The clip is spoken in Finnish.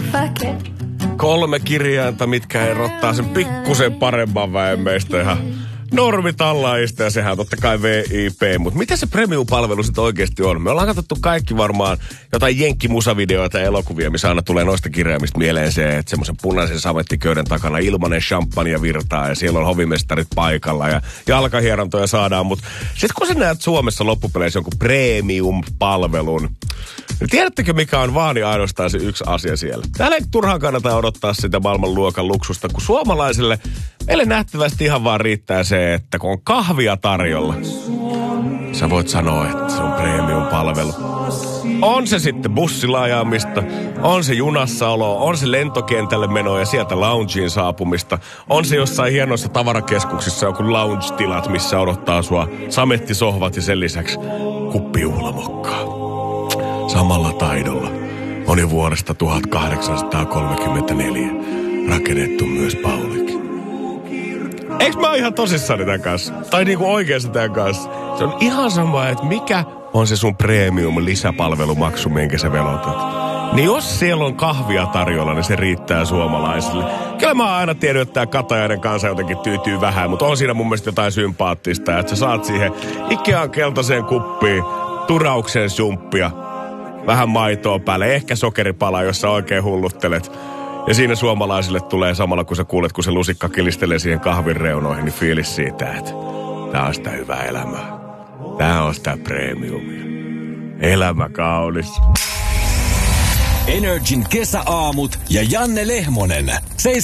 3 kirjainta, mitkä erottaa sen pikkusen paremman väen meistä ihan normitallaista, ja sehän on totta kai VIP. Mutta mitä se premium-palvelu sitten oikeasti on? Me ollaan katsottu kaikki varmaan jotain jenkkimusavideoita ja elokuvia, missä aina tulee noista kirjaimista mieleen se, että semmoisen punaisen samettiköyden takana ilmanen champagne virtaa, ja siellä on hovimestarit paikalla, ja jalkahierontoja saadaan. Mutta sitten kun sä näet Suomessa loppupeleissä jonkun premium-palvelun, niin tiedättekö, mikä on vaan niin ainoastaan se yksi asia siellä? Täällä ei turhaan kannata odottaa sitä maailmanluokan luksusta, kun suomalaisille meille nähtävästi ihan vaan riittää se, että kun on kahvia tarjolla, sä voit sanoa, että se on premium-palvelu. On se sitten bussilla ajamista, on se junassa olo, on se lentokentälle menoa ja sieltä loungeen saapumista, on se jossain hienoissa tavarakeskuksissa joku lounge-tilat, missä odottaa sua samettisohvat ja sen lisäksi kuppijuhlamokkaa. Samalla taidolla on jo vuodesta 1834 rakennettu myös Paulikin. Eikö mä oon ihan tosissani tämän kanssa? Tai niinku oikeasti tämän kanssa? Se on ihan sama, että mikä on se sun premium-lisäpalvelumaksu, minkä sä velotat. Niin jos siellä on kahvia tarjolla, niin se riittää suomalaisille. Kyllä mä oon aina tiennyt, että tää Katajainen kansa jotenkin tyytyy vähän, mutta on siinä mun mielestä jotain sympaattista, että sä saat siihen Ikean keltaiseen kuppiin turauksen sumppia, vähän maitoa päälle, ehkä sokeripala, jos sä oikein hulluttelet. Ja siinä suomalaisille tulee samalla, kun sä kuulet, kun se lusikka kilistelee siihen kahvin reunoihin, niin fiilis siitä, että tää on sitä hyvää elämää. Tää on sitä premiumia. Elämä kaunis. Energin kesäaamut ja Janne Lehmonen.